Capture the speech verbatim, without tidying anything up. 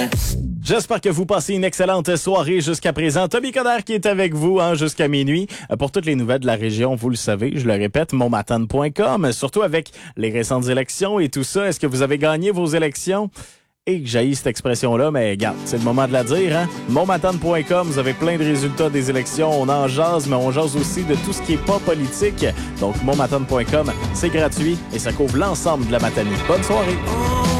J'espère que vous passez une excellente soirée jusqu'à présent. Tommy Coderre qui est avec vous hein, jusqu'à minuit. Pour toutes les nouvelles de la région, vous le savez, je le répète, monmatane point com. Surtout avec les récentes élections et tout ça. Est-ce que vous avez gagné vos élections? Et que j'haïs cette expression-là, mais regarde, c'est le moment de la dire. Hein? monmatane point com, vous avez plein de résultats des élections. On en jase, mais on jase aussi de tout ce qui est pas politique. Donc, monmatane point com, c'est gratuit et ça couvre l'ensemble de la Matanie. Bonne soirée!